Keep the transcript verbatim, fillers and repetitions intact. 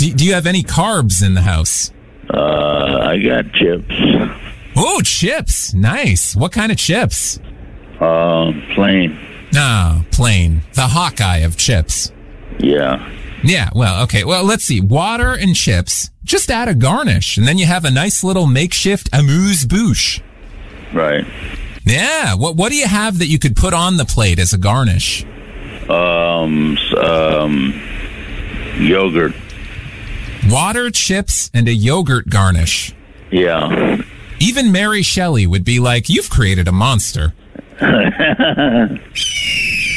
Do, do you have any carbs in the house? Uh, I got chips. Oh, chips. Nice. What kind of chips? Uh, plain. Ah, plain. The Hawkeye of chips. Yeah. Yeah, well, okay. Well, let's see. Water and chips. Just add a garnish, and then you have a nice little makeshift amuse-bouche. Right. Yeah. What What do you have that you could put on the plate as a garnish? Um, um, yogurt. Water, chips, and a yogurt garnish. Yeah. Even Mary Shelley would be like, "You've created a monster."